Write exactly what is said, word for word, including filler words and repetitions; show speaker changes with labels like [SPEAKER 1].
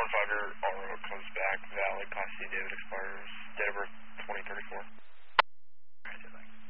[SPEAKER 1] one five, your on road comes back, valid, Class C, David expires, date of birth twenty thirty-four.
[SPEAKER 2] Alright, thanks.